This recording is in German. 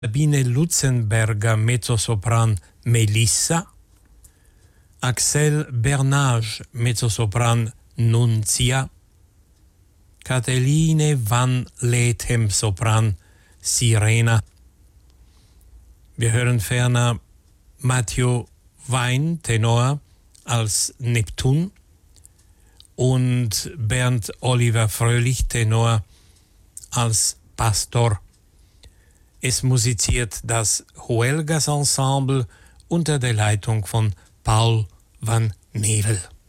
Sabine Lutzenberger, Mezzosopran Melissa, Axel Bernage, Mezzosopran Nunzia, Cateline van Lethem, Sopran Sirena. Wir hören ferner Matthew Wein, Tenor, als Neptun und Bernd Oliver Fröhlich, Tenor, als Pastor. Es musiziert das Huelgas Ensemble unter der Leitung von Paul van Nevel.